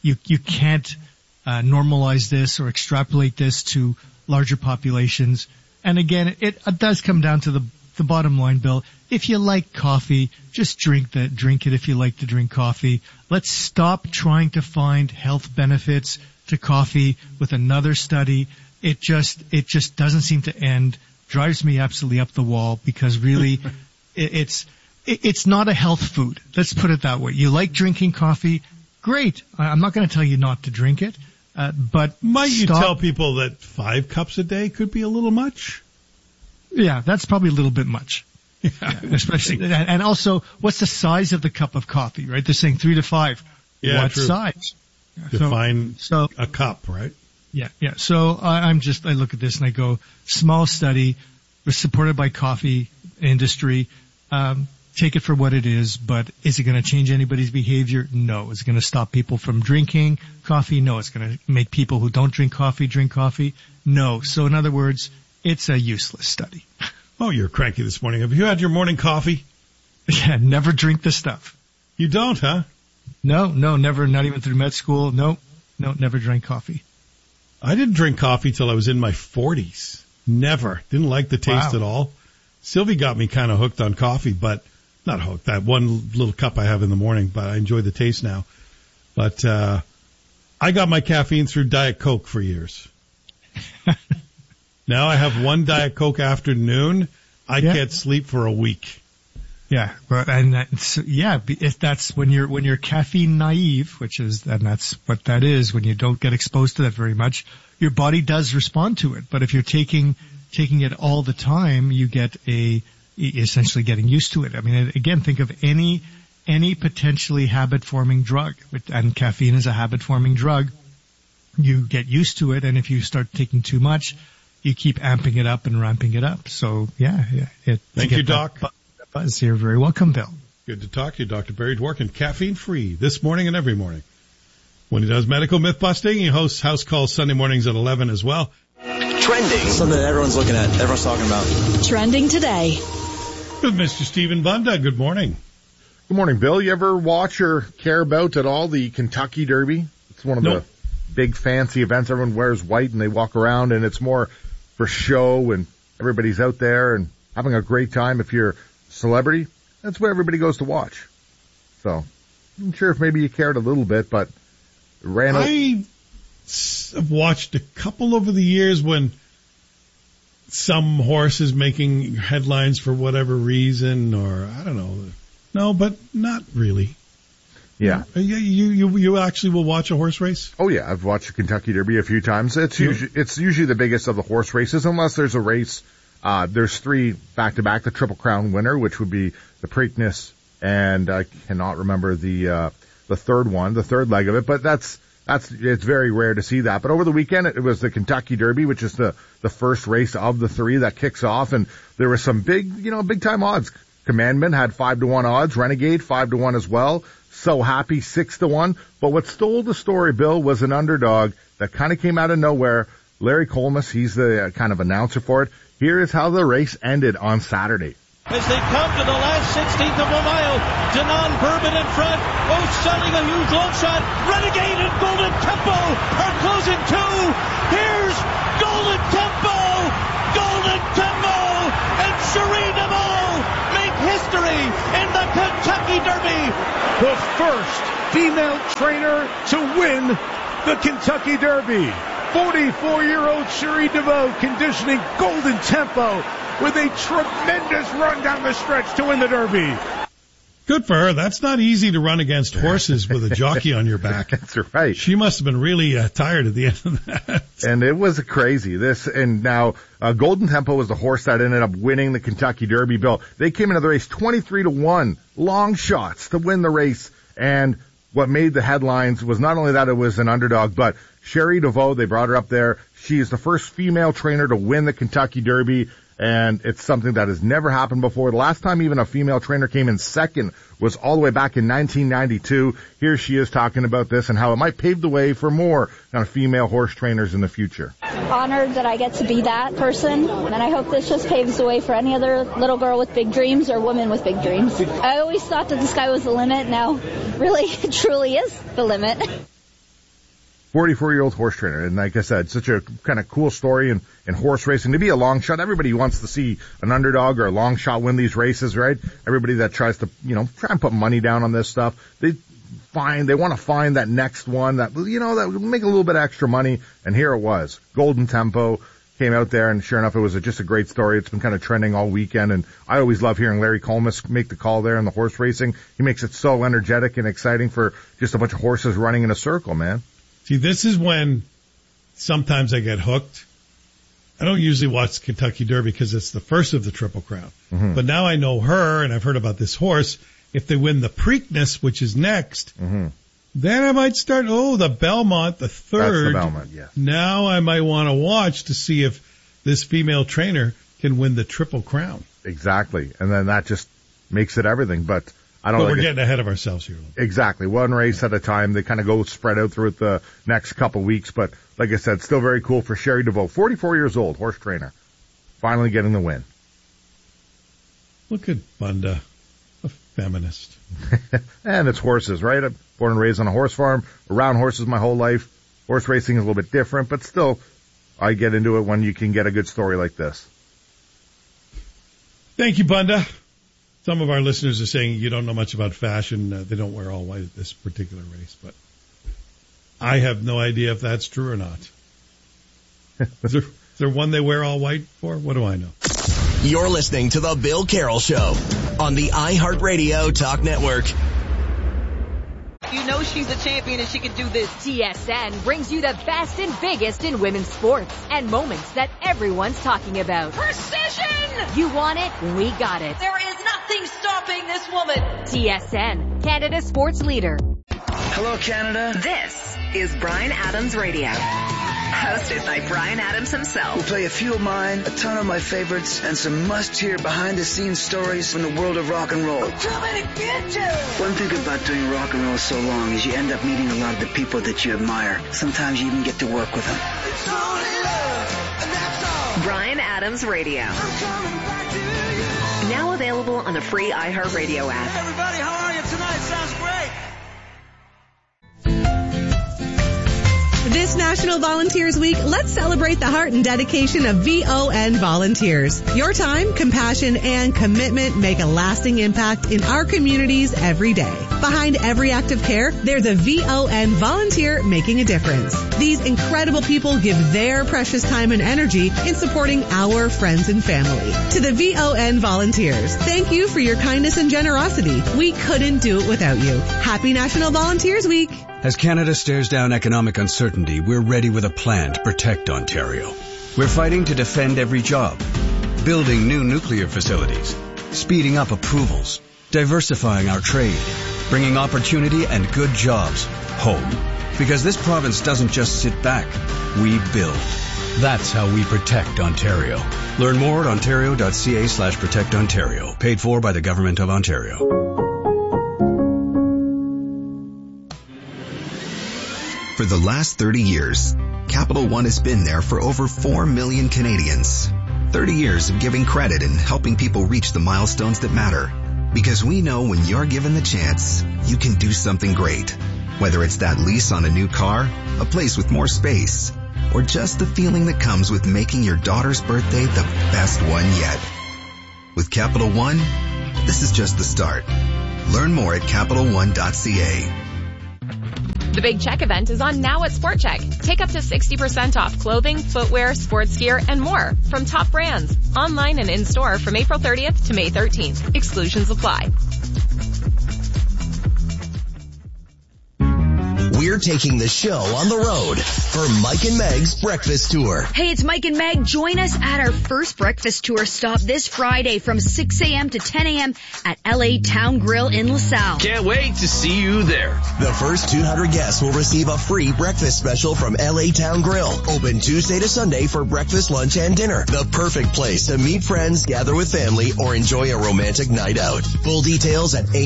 normalize this or extrapolate this to larger populations. And again, it does come down to the bottom line, Bill. If you like coffee, just drink it if you like to drink coffee. Let's stop trying to find health benefits to coffee with another study. It just doesn't seem to end. Drives me absolutely up the wall because really it's not a health food. Let's put it that way. You like drinking coffee? Great. I'm not going to tell you not to drink it. But might you tell people that 5 cups a day could be a little much? Yeah, that's probably a little bit much. Yeah, especially, and also, what's the size of the cup of coffee, right? They're saying 3 to 5. Yeah, what true. Size? Define a cup, right? Yeah. So I look at this and I go, small study, was supported by coffee industry. Take it for what it is, but is it going to change anybody's behavior? No. Is it going to stop people from drinking coffee? No. It's going to make people who don't drink coffee? No. So in other words, it's a useless study. Oh, you're cranky this morning. Have you had your morning coffee? Yeah, never drink the stuff. You don't, huh? No, never, not even through med school. No, never drank coffee. I didn't drink coffee till I was in my 40s. Never. Didn't like the taste at all. Sylvie got me kind of hooked on coffee, but not hooked. That one little cup I have in the morning, but I enjoy the taste now. But I got my caffeine through Diet Coke for years. Now I have one Diet Coke afternoon. I can't sleep for a week. Yeah, but if that's when you're caffeine naive, and that's what that is, when you don't get exposed to that very much, your body does respond to it. But if you're taking it all the time, you get essentially getting used to it. I mean, again, think of any potentially habit-forming drug, and caffeine is a habit-forming drug. You get used to it, and if you start taking too much, you keep amping it up and ramping it up. So, Thank you, Doc. Buzz here. Very welcome, Bill. Good to talk to you, Dr. Barry Dworkin. Caffeine-free this morning and every morning. When he does medical myth-busting, he hosts House Calls Sunday mornings at 11 as well. Trending. Something that everyone's looking at, everyone's talking about. Trending today. With Mr. Stephen Bunda. Good morning. Good morning, Bill. You ever watch or care about at all the Kentucky Derby? It's one of the big fancy events. Everyone wears white and they walk around, and it's more for show, and everybody's out there and having a great time. If you're a celebrity, that's what everybody goes to watch. So I'm not sure if maybe you cared a little bit, but I have watched a couple over the years when some horse is making headlines for whatever reason, or I don't know. No, but not really. Yeah. You actually will watch a horse race? Oh yeah, I've watched the Kentucky Derby a few times. It's usually the biggest of the horse races, unless there's a race. There's 3 back-to-back, the Triple Crown winner, which would be the Preakness, and I cannot remember the third one, the third leg of it, but it's very rare to see that. But over the weekend, it was the Kentucky Derby, which is the first race of the 3 that kicks off, and there were some big time odds. Commandment had 5-1 odds, Renegade 5-1 as well, So Happy 6-1. But what stole the story, Bill, was an underdog that kind of came out of nowhere. Larry Colmus, he's the kind of announcer for it. Here is how the race ended on Saturday. As they come to the last 16th of a mile, Denon Bourbon in front, both setting a huge long shot. Renegade and Golden Tempo are closing too. Here's Golden Tempo, and Cherie DeVaux make history in the Kentucky Derby. The first female trainer to win the Kentucky Derby. 44-year-old Cherie DeVaux conditioning Golden Tempo with a tremendous run down the stretch to win the Derby. Good for her. That's not easy to run against horses with a jockey on your back. That's right. She must have been really tired at the end of that. And it was crazy. Now, Golden Tempo was the horse that ended up winning the Kentucky Derby, Bill. They came into the race 23-1, long shots to win the race. And what made the headlines was not only that it was an underdog, but Cherie DeVaux, they brought her up there. She is the first female trainer to win the Kentucky Derby. And it's something that has never happened before. The last time even a female trainer came in second was all the way back in 1992. Here she is talking about this and how it might pave the way for more kind of female horse trainers in the future. Honored that I get to be that person, and I hope this just paves the way for any other little girl with big dreams or woman with big dreams. I always thought that the sky was the limit. Now, really, it truly is the limit. 44-year-old horse trainer. And like I said, such a kind of cool story in horse racing. To be a long shot, everybody wants to see an underdog or a long shot win these races, right? Everybody that tries to, try and put money down on this stuff, they want to find that next one that will make a little bit extra money. And here it was. Golden Tempo came out there, and sure enough, it was just a great story. It's been kind of trending all weekend, and I always love hearing Larry Colmus make the call there in the horse racing. He makes it so energetic and exciting for just a bunch of horses running in a circle, man. See, this is when sometimes I get hooked. I don't usually watch the Kentucky Derby because it's the first of the Triple Crown. Mm-hmm. But now I know her, and I've heard about this horse. If they win the Preakness, which is next, then I might start, the Belmont, the third. That's the Belmont, yes. Now I might want to watch to see if this female trainer can win the Triple Crown. Exactly. And then that just makes it everything. But we're getting ahead of ourselves here. Exactly. One race at a time. They kind of go spread out through the next couple weeks. But like I said, still very cool for Cherie DeVaux. 44 years old, horse trainer. Finally getting the win. Look at Bunda, a feminist. And it's horses, right? I'm born and raised on a horse farm, around horses my whole life. Horse racing is a little bit different, but still, I get into it when you can get a good story like this. Thank you, Bunda. Some of our listeners are saying you don't know much about fashion. They don't wear all white at this particular race, but I have no idea if that's true or not. Is there one they wear all white for? What do I know? You're listening to The Bill Carroll Show on the iHeartRadio Talk Network. You know she's a champion and she can do this. TSN brings you the best and biggest in women's sports and moments that everyone's talking about. Precision! You want it? We got it. There is nothing stopping this woman. TSN, Canada's sports leader. Hello, Canada. This is Bryan Adams Radio. Hosted by Bryan Adams himself. We'll play a few of mine, a ton of my favorites, and some must-hear behind-the-scenes stories from the world of rock and roll. One thing about doing rock and roll so long is you end up meeting a lot of the people that you admire. Sometimes you even get to work with them. Bryan Adams Radio. Now available on the free iHeartRadio app. Everybody, how are you tonight? Sounds great. This National Volunteers Week, let's celebrate the heart and dedication of VON volunteers. Your time, compassion, and commitment make a lasting impact in our communities every day. Behind every act of care, there's a VON volunteer making a difference. These incredible people give their precious time and energy in supporting our friends and family. To the VON volunteers, thank you for your kindness and generosity. We couldn't do it without you. Happy National Volunteers Week. As Canada stares down economic uncertainty, we're ready with a plan to protect Ontario. We're fighting to defend every job, building new nuclear facilities, speeding up approvals, diversifying our trade, bringing opportunity and good jobs home. Because this province doesn't just sit back, we build. That's how we protect Ontario. Learn more at ontario.ca/protectontario. Paid for by the Government of Ontario. For the last 30 years, Capital One has been there for over 4 million Canadians. 30 years of giving credit and helping people reach the milestones that matter. Because we know when you're given the chance, you can do something great. Whether it's that lease on a new car, a place with more space, or just the feeling that comes with making your daughter's birthday the best one yet. With Capital One, this is just the start. Learn more at CapitalOne.ca. The Big Check event is on now at Sport Check. Take up to 60% off clothing, footwear, sports gear, and more from top brands. Online and in-store from April 30th to May 13th. Exclusions apply. We're taking the show on the road for Mike and Meg's Breakfast Tour. Hey, it's Mike and Meg. Join us at our first breakfast tour stop this Friday from 6 a.m. to 10 a.m. at LA Town Grill in LaSalle. Can't wait to see you there. The first 200 guests will receive a free breakfast special from LA Town Grill. Open Tuesday to Sunday for breakfast, lunch, and dinner. The perfect place to meet friends, gather with family, or enjoy a romantic night out. Full details at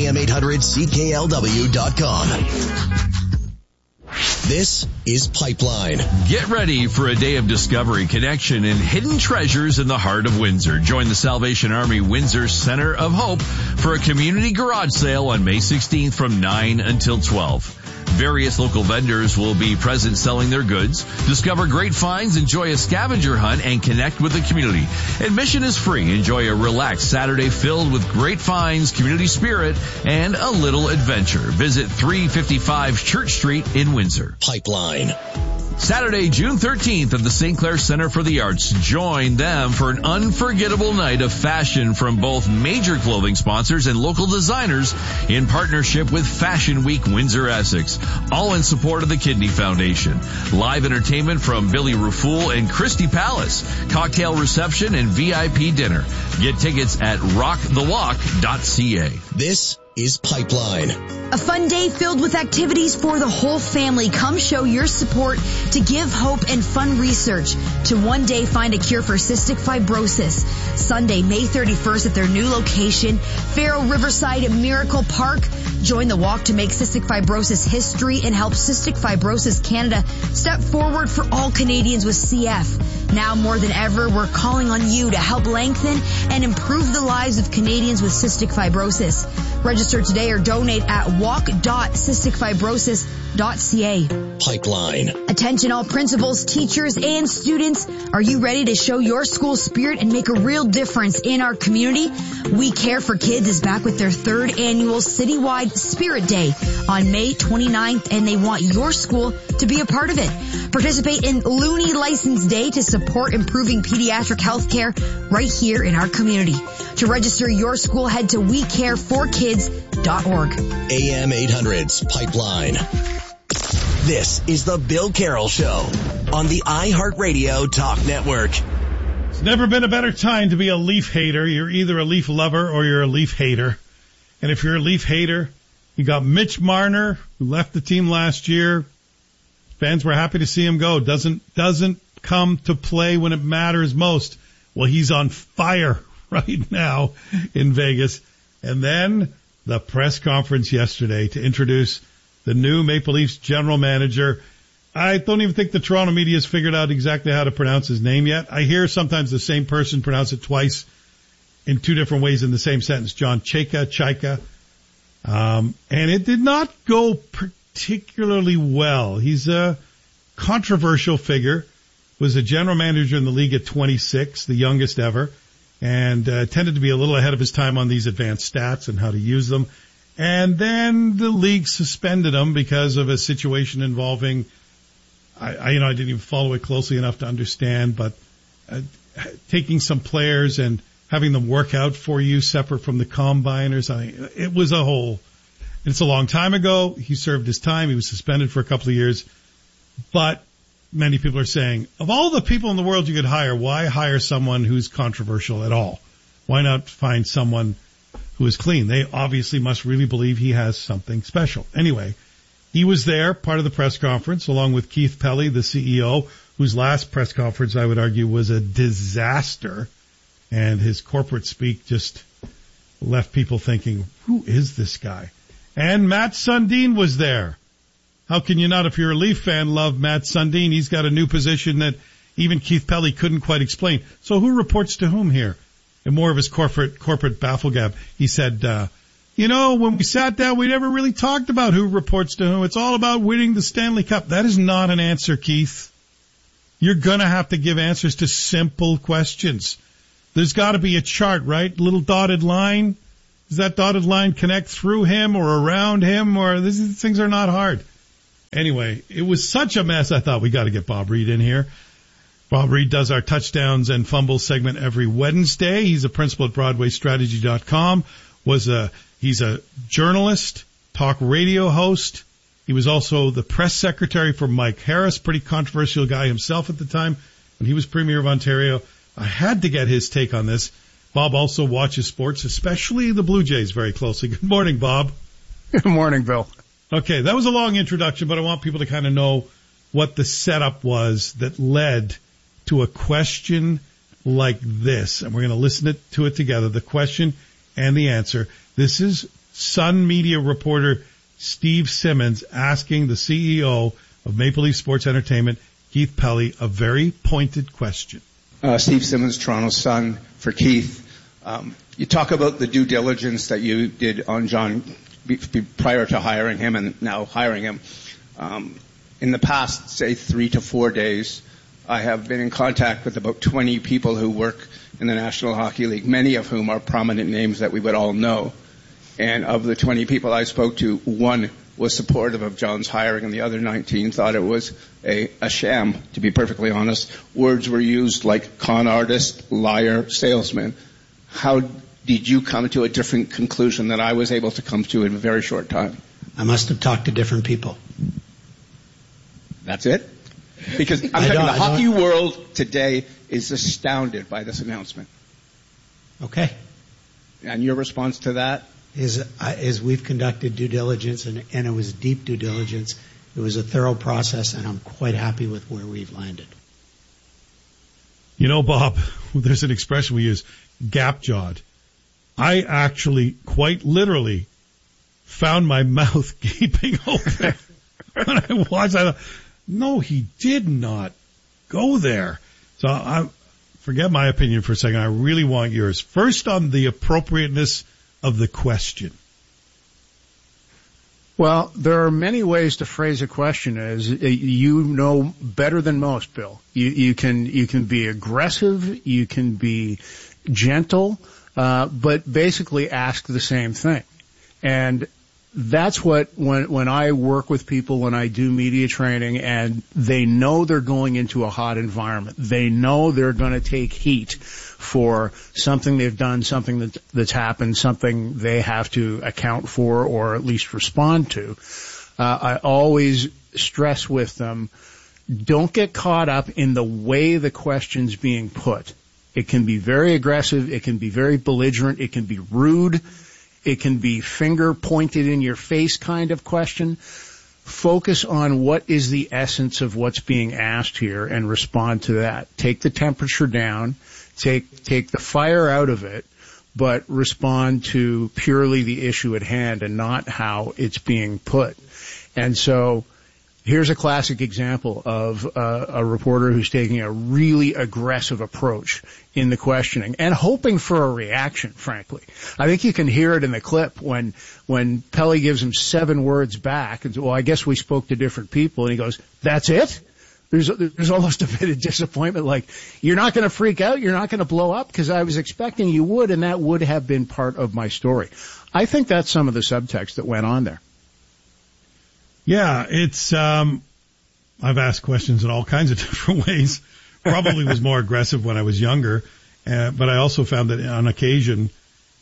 am800cklw.com. This is Pipeline. Get ready for a day of discovery, connection, and hidden treasures in the heart of Windsor. Join the Salvation Army Windsor Center of Hope for a community garage sale on May 16th from 9 until 12. Various local vendors will be present selling their goods. Discover great finds, enjoy a scavenger hunt, and connect with the community. Admission is free. Enjoy a relaxed Saturday filled with great finds, community spirit, and a little adventure. Visit 355 Church Street in Windsor. Pipeline. Saturday, June 13th at the St. Clair Center for the Arts. Join them for an unforgettable night of fashion from both major clothing sponsors and local designers in partnership with Fashion Week Windsor Essex. All in support of the Kidney Foundation. Live entertainment from Billy Raffoul and Christy Palace. Cocktail reception and VIP dinner. Get tickets at rockthewalk.ca. This is Pipeline. A fun day filled with activities for the whole family. Come show your support to Give Hope and Fund Research to one day find a cure for cystic fibrosis. Sunday, May 31st at their new location, Faro Riverside Miracle Park. Join the walk to make cystic fibrosis history and help Cystic Fibrosis Canada step forward for all Canadians with CF. Now more than ever, we're calling on you to help lengthen and improve the lives of Canadians with cystic fibrosis. Register today or donate at walk.cysticfibrosis.ca. Pipeline. Attention all principals, teachers, and students. Are you ready to show your school spirit and make a real difference in our community? We Care for Kids is back with their third annual citywide Spirit Day on May 29th, and they want your school to be a part of it. Participate in Looney License Day to support improving pediatric health care right here in our community. To register your school, head to wecareforkids.org. AM 800's Pipeline. This is the Bill Carroll Show on the iHeartRadio Talk Network. It's never been a better time to be a Leaf hater. You're either a Leaf lover or you're a Leaf hater. And if you're a Leaf hater, you got Mitch Marner, who left the team last year. Fans were happy to see him go. Doesn't come to play when it matters most. Well, he's on fire right now in Vegas. And then the press conference yesterday to introduce the new Maple Leafs general manager. I don't even think the Toronto media has figured out exactly how to pronounce his name yet. I hear sometimes the same person pronounce it twice in two different ways in the same sentence. John Chayka. And it did not go particularly well. He's a controversial figure, was a general manager in the league at 26, the youngest ever, and tended to be a little ahead of his time on these advanced stats and how to use them. And then the league suspended him because of a situation involving, I didn't even follow it closely enough to understand, but taking some players and having them work out for you separate from the combine or something. It was a whole, it's a long time ago. He served his time. He was suspended for a couple of years. But many people are saying, of all the people in the world you could hire, why hire someone who's controversial at all? Why not find someone who is clean? They obviously must really believe he has something special. Anyway, he was there, part of the press conference, along with Keith Pelly, the CEO, whose last press conference, I would argue, was a disaster. And his corporate speak just left people thinking, who is this guy? And Matt Sundin was there. How can you not, if you're a Leaf fan, love Matt Sundin? He's got a new position that even Keith Pelly couldn't quite explain. So who reports to whom here? And more of his corporate bafflegab. He said, when we sat down, we never really talked about who reports to whom. It's all about winning the Stanley Cup. That is not an answer, Keith. You're going to have to give answers to simple questions. There's got to be a chart, right? Little dotted line. Does that dotted line connect through him or around him? Or these things are not hard. Anyway, it was such a mess. I thought we got to get Bob Reed in here. Bob Reed does our touchdowns and fumbles segment every Wednesday. He's a principal at BroadwayStrategy.com. He's a journalist, talk radio host. He was also the press secretary for Mike Harris, pretty controversial guy himself at the time when he was Premier of Ontario. I had to get his take on this. Bob also watches sports, especially the Blue Jays, very closely. Good morning, Bob. Good morning, Bill. Okay, that was a long introduction, but I want people to kind of know what the setup was that led to a question like this. And we're going to listen to it together, the question and the answer. This is Sun Media reporter Steve Simmons asking the CEO of Maple Leaf Sports Entertainment, Keith Pelly, a very pointed question. Steve Simmons, Toronto Sun, for Keith. You talk about the due diligence that you did on John prior to hiring him and now hiring him. In the past, say, 3 to 4 days, I have been in contact with about 20 people who work in the National Hockey League, many of whom are prominent names that we would all know. And of the 20 people I spoke to, one was supportive of John's hiring, and the other 19 thought it was a sham, to be perfectly honest. Words were used like con artist, liar, salesman. How did you come to a different conclusion than I was able to come to in a very short time? I must have talked to different people. That's it? Because I'm telling you, the hockey world today is astounded by this announcement. Okay. And your response to that? Is we've conducted due diligence, and it was deep due diligence. It was a thorough process, and I'm quite happy with where we've landed. You know, Bob, there's an expression we use, gap-jawed. I actually, quite literally, found my mouth gaping open when I watched. I thought, no, he did not go there. So I forget my opinion for a second. I really want yours. First, on the appropriateness of the question. Well, there are many ways to phrase a question, as you know better than most, Bill. You can be aggressive, you can be gentle, but basically ask the same thing. And that's what, when I work with people, when I do media training, and they know they're going into a hot environment, they know they're going to take heat for something they've done, something that's happened, something they have to account for or at least respond to. I always stress with them, don't get caught up in the way the question's being put. It can be very aggressive, it can be very belligerent, it can be rude, it can be finger pointed in your face kind of question. Focus on what is the essence of what's being asked here and respond to that. Take the temperature down, take the fire out of it, but respond to purely the issue at hand and not how it's being put. And so here's a classic example of a reporter who's taking a really aggressive approach in the questioning and hoping for a reaction, frankly. I think you can hear it in the clip when Pelly gives him 7 words back and says, well, I guess we spoke to different people. And he goes, that's it? There's almost a bit of disappointment, like, you're not going to freak out, you're not going to blow up, because I was expecting you would, and that would have been part of my story. I think that's some of the subtext that went on there. Yeah, it's, I've asked questions in all kinds of different ways. Probably was more aggressive when I was younger, but I also found that on occasion,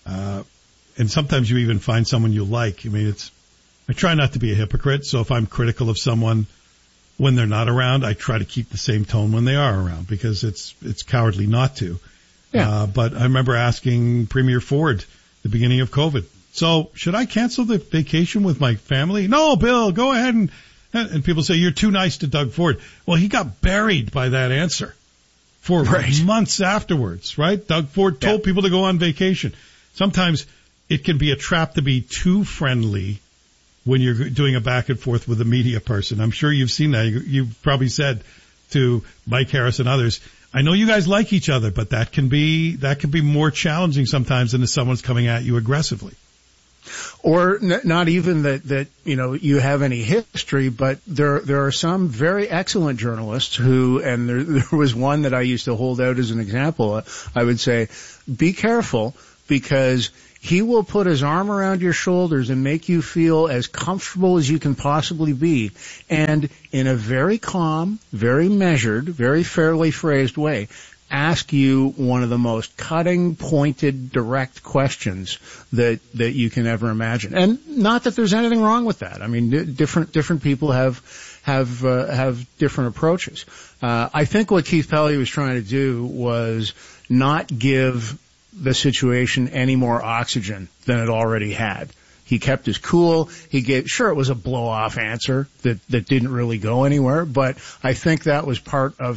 and sometimes you even find someone you like. I mean, I try not to be a hypocrite, so if I'm critical of someone when they're not around, I try to keep the same tone when they are around, because it's cowardly not to. Yeah. But I remember asking Premier Ford at the beginning of COVID, so should I cancel the vacation with my family? No, Bill, go ahead and people say, you're too nice to Doug Ford. Well, he got buried by that answer for months afterwards, right? Doug Ford told people to go on vacation. Sometimes it can be a trap to be too friendly when you're doing a back and forth with a media person. I'm sure you've seen that. You've probably said to Mike Harris and others, I know you guys like each other, but that can be more challenging sometimes than if someone's coming at you aggressively. Or not even that you have any history, but there are some very excellent journalists who, and there was one that I used to hold out as an example. I would say, be careful, because he will put his arm around your shoulders and make you feel as comfortable as you can possibly be, and in a very calm, very measured, very fairly phrased way, ask you one of the most cutting, pointed, direct questions that you can ever imagine. And not that there's anything wrong with that. I mean, different people have different approaches. I think what Keith Pelley was trying to do was not give the situation any more oxygen than it already had. He kept his cool. Sure, it was a blow-off answer that didn't really go anywhere, but I think that was part of